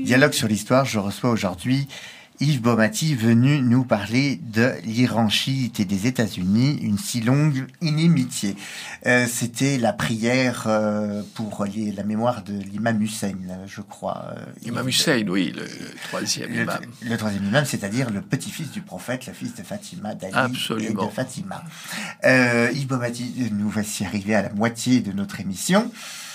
Dialogue sur l'histoire, je reçois aujourd'hui Yves Baumati, venu nous parler de l'Iran chiite et des États-Unis, une si longue inimitié. C'était la prière pour la mémoire de l'imam Hussein, je crois. Imam Hussein, oui, le troisième imam. Le troisième imam, c'est-à-dire le petit-fils du prophète, le fils de Fatima, d'Ali Absolument. et de Fatima. Yves Baumati, nous voici arrivés à la moitié de notre émission.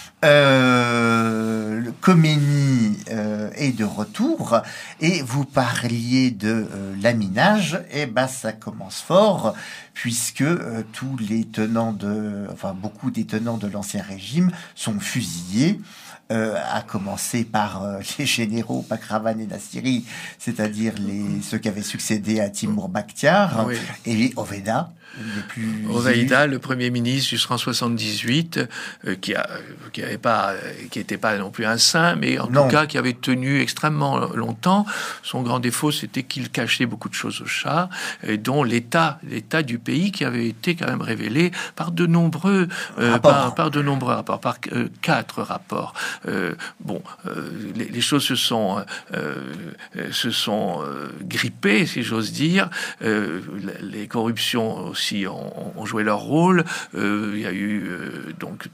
Le Khomeini est de retour et vous parliez de laminage. Et ben ça commence fort puisque tous les tenants beaucoup des tenants de l'ancien régime sont fusillés. À commencer par les généraux Pakravan et Nassiri, c'est-à-dire ceux qui avaient succédé à Timur Bakhtiar, oui. et Hoveyda, Hoveyda, le Premier ministre jusqu'en 78, qui était pas non plus un saint, mais en tout cas qui avait tenu extrêmement longtemps. Son grand défaut, c'était qu'il cachait beaucoup de choses au Shah, dont l'état du pays qui avait été quand même révélé par de nombreux rapports, par 4 rapports. Les choses se sont grippées, si j'ose dire. Les corruptions aussi ont joué leur rôle. Il y a eu donc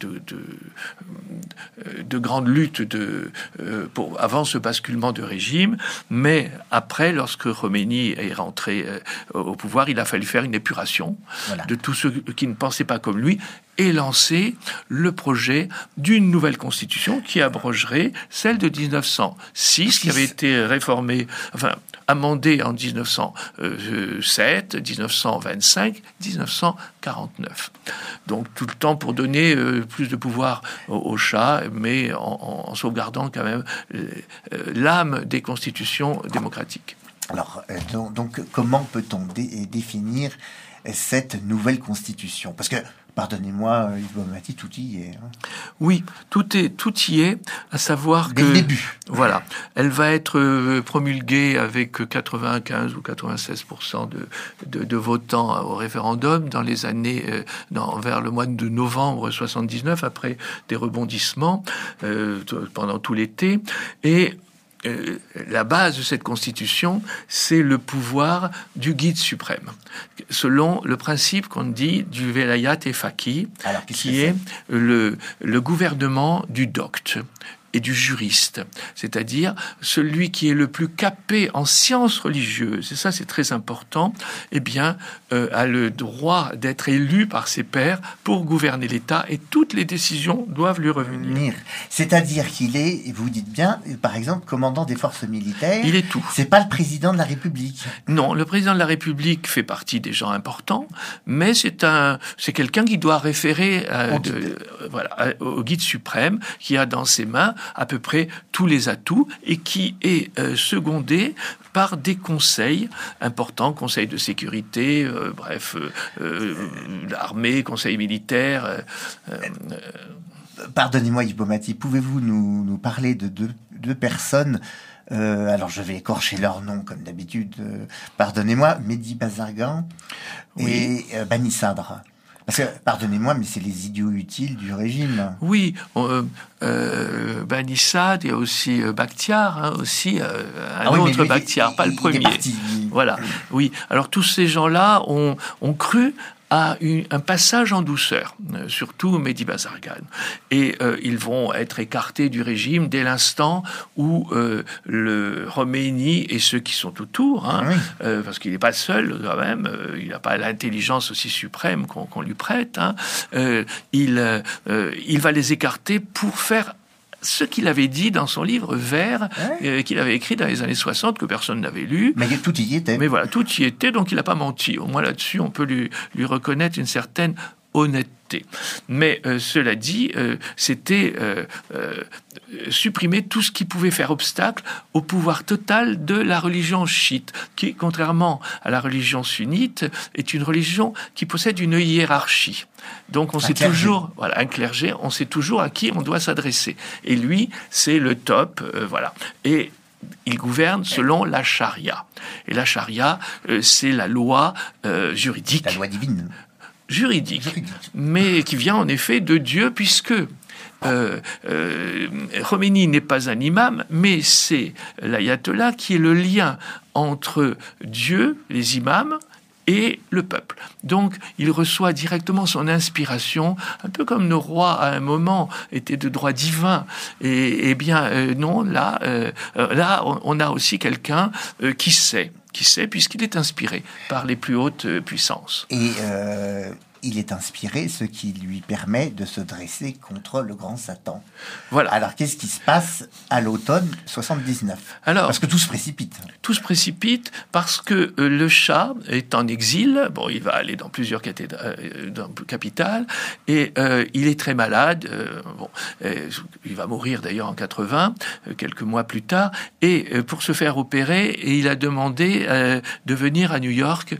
de grandes luttes avant ce basculement de régime, mais après, lorsque Khomeini est rentré au pouvoir, il a fallu faire une épuration de tous ceux qui ne pensaient pas comme lui et lancer le projet d'une nouvelle constitution qui abrogerait celle de 1906, qui avait été amendée en 1907, 1925, 1949. Donc tout le temps pour donner plus de pouvoir au Shah, mais en sauvegardant quand même l'âme des constitutions démocratiques. Alors, donc comment peut-on définir cette nouvelle constitution ? Parce que, pardonnez-moi, Yves Baumati, tout y est. Oui, tout y est, à savoir Dès le début. Voilà, elle va être promulguée avec 95 ou 96% de votants au référendum dans les années, vers le mois de novembre 79, après des rebondissements pendant tout l'été. Et la base de cette constitution, c'est le pouvoir du guide suprême, selon le principe qu'on dit du velayat et faqih, qui est le gouvernement du docte et du juriste, c'est-à-dire celui qui est le plus capé en sciences religieuses, et ça c'est très important, a le droit d'être élu par ses pairs pour gouverner l'État, et toutes les décisions doivent lui revenir. C'est-à-dire qu'il est, vous dites bien, par exemple, commandant des forces militaires. Il est tout. C'est pas le président de la République. Non, le président de la République fait partie des gens importants, mais c'est quelqu'un qui doit référer au guide suprême, qui a dans ses mains à peu près tous les atouts et qui est secondé par des conseils importants, conseil de sécurité, l'armée, conseil militaire. Pardonnez-moi, Yves Baumati, pouvez-vous nous parler de deux personnes alors je vais écorcher leur nom comme d'habitude, pardonnez-moi, Mehdi Bazargan et Bani Sadr. Parce que, pardonnez-moi, mais c'est les idiots utiles du régime. Oui, Bani Sadr, il y a aussi Bakhtiar, autre Bakhtiar, pas le premier. Voilà, oui. Alors tous ces gens-là ont cru à un passage en douceur, surtout Mehdi Bazargan. Et ils vont être écartés du régime dès l'instant où le Khomeini et ceux qui sont autour, parce qu'il n'est pas seul quand même, il n'a pas l'intelligence aussi suprême qu'on lui prête, il va les écarter pour faire ce qu'il avait dit dans son livre Vert, qu'il avait écrit dans les années 60, que personne n'avait lu. Mais tout y était. Mais voilà, tout y était, donc il n'a pas menti. Au moins là-dessus, on peut lui reconnaître une certaine honnêteté. Mais cela dit, c'était supprimer tout ce qui pouvait faire obstacle au pouvoir total de la religion chiite, qui, contrairement à la religion sunnite, est une religion qui possède une hiérarchie. Donc on sait toujours, un clergé, on sait toujours à qui on doit s'adresser. Et lui, c'est le top, Et il gouverne selon la charia. Et la charia, c'est la loi juridique. La loi divine. Juridique, mais qui vient en effet de Dieu, puisque Khomeini n'est pas un imam, mais c'est l'ayatollah qui est le lien entre Dieu, les imams, et le peuple. Donc, il reçoit directement son inspiration, un peu comme nos rois, à un moment, étaient de droit divin. Et bien, non, là, on a aussi quelqu'un qui sait, puisqu'il est inspiré par les plus hautes puissances. Et il est inspiré, ce qui lui permet de se dresser contre le grand Satan. Voilà. Alors, qu'est-ce qui se passe à l'automne 79 ? Parce que tout se précipite. Tout se précipite parce que le Shah est en exil. Bon, il va aller dans plusieurs capitales et il est très malade. Il va mourir d'ailleurs en 80, quelques mois plus tard. Et pour se faire opérer, il a demandé de venir à New York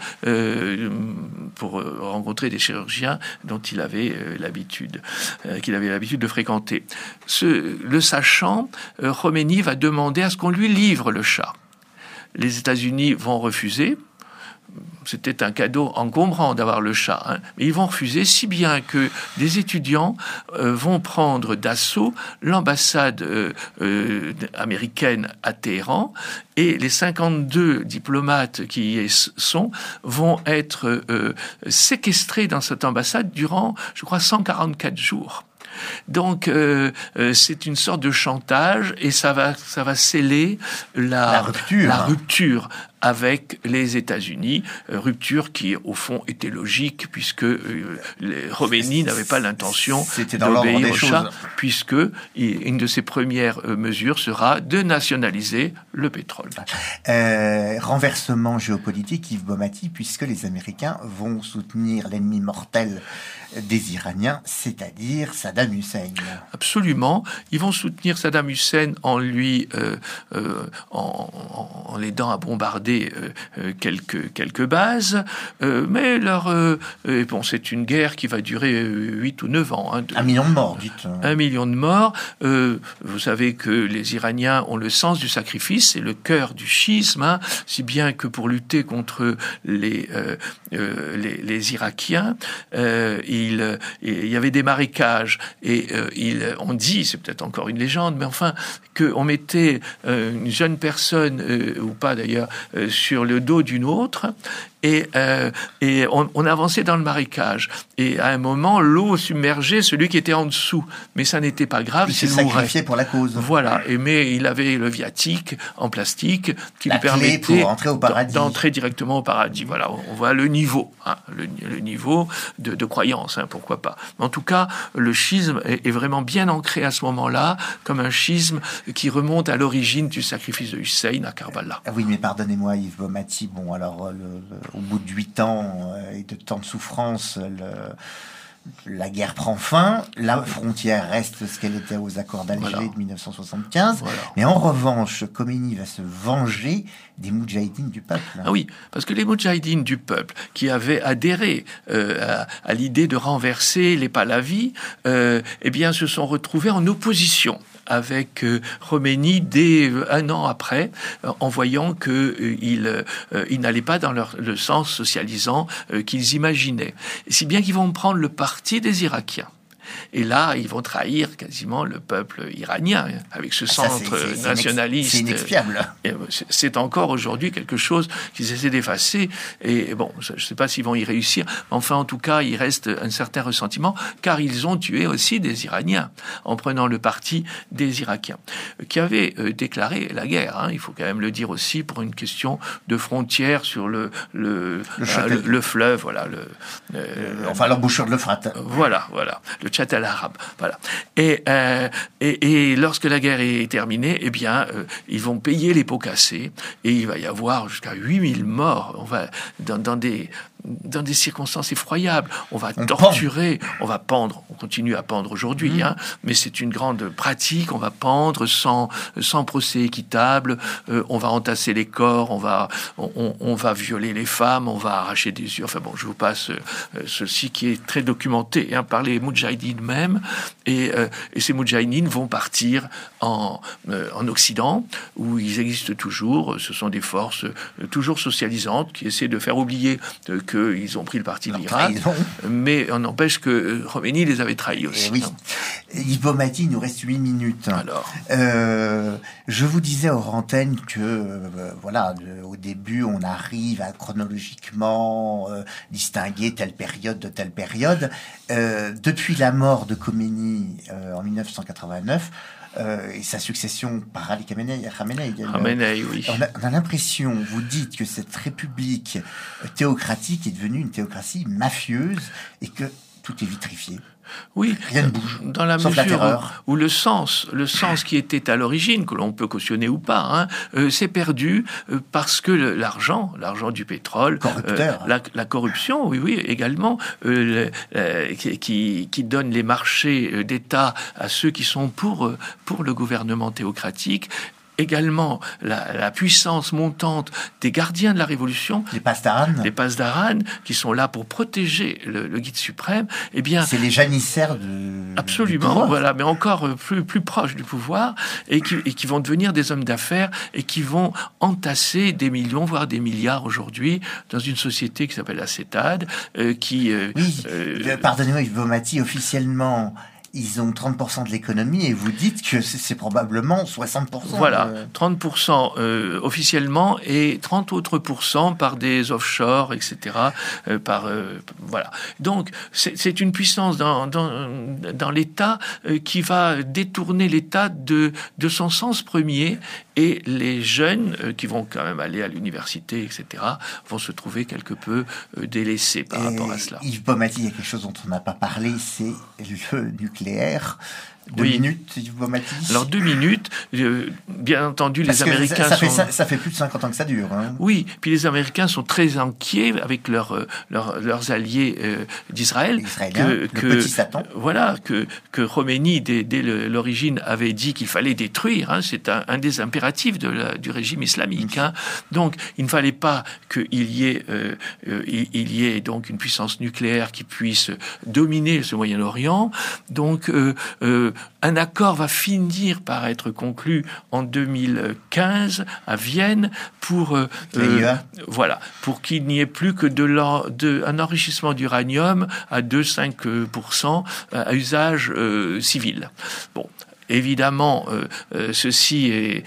pour rencontrer des chirurgiens dont il avait l'habitude, de fréquenter. Le sachant, Khomeini va demander à ce qu'on lui livre le Shah. Les États-Unis vont refuser. C'était un cadeau encombrant d'avoir le Shah, hein. Mais ils vont refuser, si bien que des étudiants vont prendre d'assaut l'ambassade américaine à Téhéran, et les 52 diplomates qui y sont vont être séquestrés dans cette ambassade durant, je crois, 144 jours. Donc c'est une sorte de chantage et ça va sceller la rupture avec les États-Unis, rupture qui au fond était logique puisque Khomeini n'avait pas l'intention d'obéir au Shah, puisque une de ses premières mesures sera de nationaliser le pétrole. Renversement géopolitique, Yves Baumati, puisque les Américains vont soutenir l'ennemi mortel des Iraniens, c'est-à-dire Saddam Hussein. Absolument. Ils vont soutenir Saddam Hussein en lui en l'aidant à bombarder quelques bases, mais c'est une guerre qui va durer 8 ou 9 ans. 1 million de morts, dites. 1 million de morts. Vous savez que les Iraniens ont le sens du sacrifice, c'est le cœur du chiisme, hein, si bien que pour lutter contre les Irakiens, il y avait des marécages et on dit, c'est peut-être encore une légende, mais enfin, qu'on mettait une jeune personne, ou pas d'ailleurs, sur le dos d'une autre, et on avançait dans le marécage. Et à un moment, l'eau submergeait celui qui était en dessous. Mais ça n'était pas grave, il s'est sacrifié pour la cause. Voilà. Mais il avait le viatique en plastique qui lui permettait d'entrer directement au paradis. Voilà. On voit le niveau, hein, le niveau de croyance, hein, pourquoi pas. En tout cas, le schisme est vraiment bien ancré à ce moment-là, comme un schisme qui remonte à l'origine du sacrifice de Hussein à Karbala. Oui, mais pardonnez-moi, Yves Baumati. Bon, alors, au bout de 8 ans et de tant de souffrance, la guerre prend fin. La frontière reste ce qu'elle était aux accords d'Alger de 1975. Voilà. Mais en revanche, Khomeini va se venger des moudjahidines du peuple. Ah oui, parce que les moudjahidines du peuple qui avaient adhéré à l'idée de renverser les Pahlavis, eh bien, se sont retrouvés en opposition avec Khomeini dès 1 an après, en voyant qu'ils n'allaient pas dans le sens socialisant qu'ils imaginaient. Si bien qu'ils vont prendre le parti des Irakiens. Et là, ils vont trahir quasiment le peuple iranien, avec ce centre nationaliste. C'est inexpiable. C'est encore aujourd'hui quelque chose qu'ils essaient d'effacer. Et bon, je ne sais pas s'ils vont y réussir. Enfin, en tout cas, il reste un certain ressentiment, car ils ont tué aussi des Iraniens, en prenant le parti des Irakiens, qui avaient déclaré la guerre. Hein, il faut quand même le dire aussi, pour une question de frontière sur le fleuve. Voilà, l'embouchure de l'Euphrate. Voilà. Le Tchad arabe, voilà. Et lorsque la guerre est terminée, eh bien, ils vont payer les pots cassés et il va y avoir jusqu'à 8000 morts. On va dans des circonstances effroyables. On va torturer, on va pendre. On continue à pendre aujourd'hui, hein, mais c'est une grande pratique. On va pendre sans procès équitable. On va entasser les corps. On va violer les femmes. On va arracher des yeux. Enfin bon, je vous passe ceci qui est très documenté, hein, par les moudjahidines même. Et ces moudjahidines vont partir en Occident, où ils existent toujours. Ce sont des forces toujours socialisantes qui essaient de faire oublier qu'ils ont pris le parti de Leur l'Irak, trahison. mais on n'empêche que Khomeini les avait trahis aussi. Eh oui. Yves Baumati, il nous reste 8 minutes. Alors. Je vous disais hors antenne que, au début, on arrive à chronologiquement distinguer telle période de telle période. Depuis la mort de Khomeini en 1989, et sa succession par Ali Khamenei, Oui. on a l'impression, vous dites que cette république théocratique est devenue une théocratie mafieuse et que tout est vitrifié. Oui, rien ne bouge, dans la mesure où le sens qui était à l'origine, que l'on peut cautionner ou pas, s'est perdu parce que l'argent du pétrole, la corruption, oui, également, qui donne les marchés d'État à ceux qui sont pour le gouvernement théocratique. Également, la puissance montante des gardiens de la Révolution, les Pasdaran, qui sont là pour protéger le guide suprême. Eh bien, c'est les janissaires absolument, du pouvoir. Voilà, mais encore plus proches du pouvoir et qui vont devenir des hommes d'affaires et qui vont entasser des millions, voire des milliards aujourd'hui dans une société qui s'appelle la CETAD, pardonnez-moi, Yves Baumati, officiellement. Ils ont 30% de l'économie et vous dites que c'est probablement 60%. Voilà, 30% officiellement et 30 autres % par des offshore, etc. Voilà. Donc, c'est une puissance dans l'État qui va détourner l'État de son sens premier, et les jeunes qui vont quand même aller à l'université, etc., vont se trouver quelque peu délaissés par rapport à cela. Yves Baumati, il y a quelque chose dont on n'a pas parlé, c'est le nucléaire. 2 minutes, Yves Baumati. Alors 2 minutes, bien entendu, les Américains ça fait plus de 50 ans que ça dure. Hein. Oui, puis les Américains sont très inquiets avec leurs alliés d'Israël. Le petit Satan. Voilà, que Khomeini, dès l'origine, avait dit qu'il fallait détruire. Hein, c'est un des impératifs du régime islamique. Hein. Donc, il ne fallait pas qu'il y ait donc une puissance nucléaire qui puisse dominer ce Moyen-Orient. Donc, un accord va finir par être conclu en 2015 à Vienne pour qu'il n'y ait plus que un enrichissement d'uranium à 2,5% à usage civil. Bon. Évidemment, ceci est,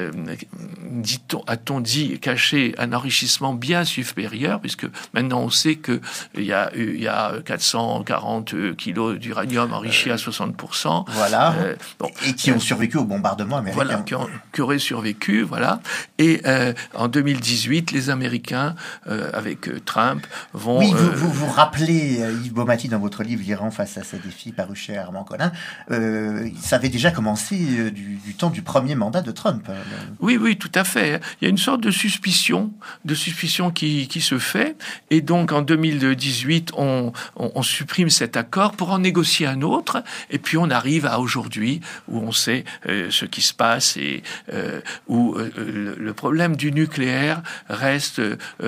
a-t-on dit, caché un enrichissement bien supérieur, puisque maintenant on sait que il y a 440 kilos d'uranium enrichi à 60%. Voilà. Et qui ont survécu au bombardement américain. Voilà, qui auraient survécu, voilà. Et en 2018, les Américains, avec Trump, vont... Oui, vous rappelez, Yves Baumati, dans votre livre « L'Iran face à ses défis », paru chez Armand Collin, ça avait déjà commencé du temps du premier mandat de Trump. Oui, tout à fait. Il y a une sorte de suspicion qui se fait, et donc en 2018, on supprime cet accord pour en négocier un autre, et puis on arrive à aujourd'hui où on sait ce qui se passe et où le problème du nucléaire reste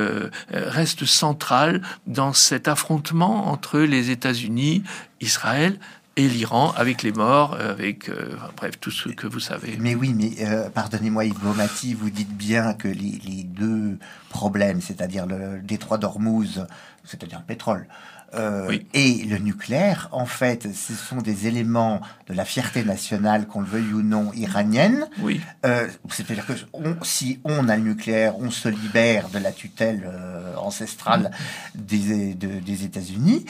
central dans cet affrontement entre les États-Unis, Israël et l'Iran, avec les morts, bref, tout ce que vous savez. Mais oui, pardonnez-moi Yves Baumati, vous dites bien que les deux problèmes, c'est-à-dire le détroit d'Ormuz, c'est-à-dire le pétrole, et le nucléaire, en fait, ce sont des éléments de la fierté nationale, qu'on le veuille ou non, iranienne. Oui. C'est-à-dire que si on a le nucléaire, on se libère de la tutelle ancestrale des États-Unis.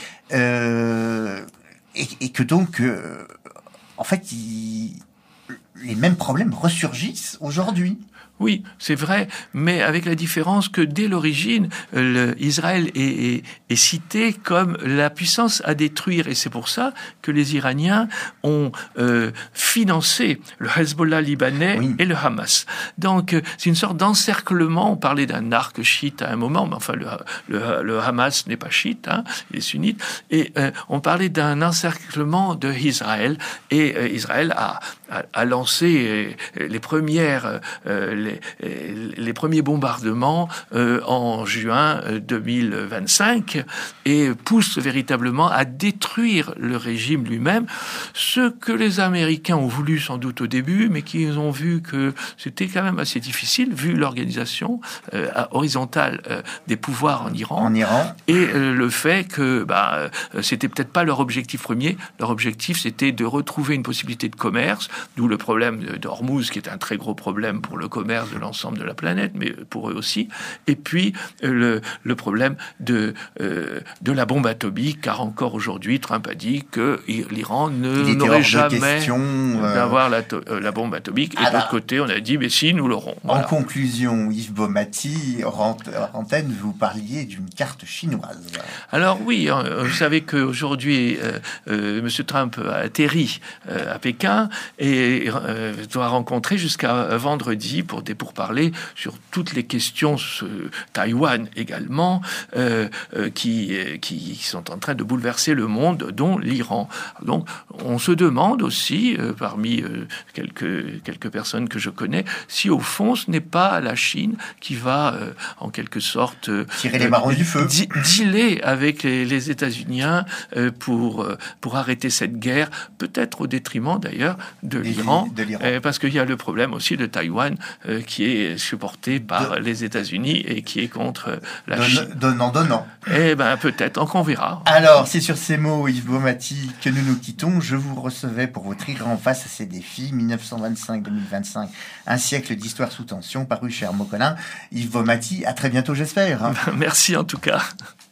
Et que donc, en fait, les mêmes problèmes ressurgissent aujourd'hui. Oui, c'est vrai, mais avec la différence que dès l'origine, Israël est cité comme la puissance à détruire, et c'est pour ça que les Iraniens ont financé le Hezbollah libanais et le Hamas. Donc, c'est une sorte d'encerclement. On parlait d'un arc chiite à un moment, mais enfin, le Hamas n'est pas chiite, hein, il est sunnite, et on parlait d'un encerclement de Israël, et Israël a lancé les premières les premiers bombardements en juin 2025 et pousse véritablement à détruire le régime lui-même, ce que les Américains ont voulu sans doute au début, mais qui ont vu que c'était quand même assez difficile vu l'organisation horizontale des pouvoirs en Iran. Et le fait que c'était peut-être pas leur objectif premier. Leur objectif, c'était de retrouver une possibilité de commerce, d'où le problème d'Ormuz, qui est un très gros problème pour le commerce de l'ensemble de la planète, mais pour eux aussi. Et puis le problème de la bombe atomique, car encore aujourd'hui, Trump a dit que l'Iran n'aurait jamais d'avoir la bombe atomique. Et de l'autre côté, on a dit, mais si, nous l'aurons. Voilà. En conclusion, Yves Baumati, hors antenne, vous parliez d'une carte chinoise. Alors oui, vous savez qu'aujourd'hui, M. Trump a atterri à Pékin et doit rencontrer jusqu'à vendredi pour des pourparlers sur toutes les questions, Taïwan également, qui sont en train de bouleverser le monde, dont l'Iran. Donc on se demande aussi, parmi quelques personnes que je connais, si au fond ce n'est pas la Chine qui va en quelque sorte tirer les marrons du feu, dealer avec les États-Unis pour arrêter cette guerre, peut-être au détriment d'ailleurs de l'Iran, parce qu'il y a le problème aussi de Taïwan qui est supporté par les États-Unis et qui est contre la Chine. Donnant. Eh ben peut-être, donc on verra. Alors, c'est sur ces mots, Yves Baumati, que nous nous quittons. Je vous recevais pour vous tirer face à ces défis 1925-2025, un siècle d'histoire sous tension, paru chez Hermocolin. Yves Baumati, à très bientôt, j'espère. Merci en tout cas.